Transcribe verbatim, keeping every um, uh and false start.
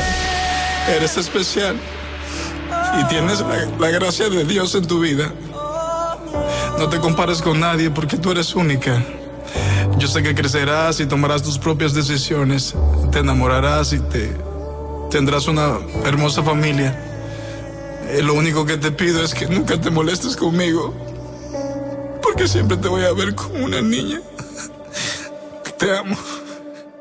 Eres especial y tienes la, la gracia de Dios en tu vida. No te compares con nadie porque tú eres única. Yo sé que crecerás y tomarás tus propias decisiones. Te enamorarás y te tendrás una hermosa familia. Eh, lo único que te pido es que nunca te molestes conmigo, porque siempre te voy a ver como una niña. Te amo.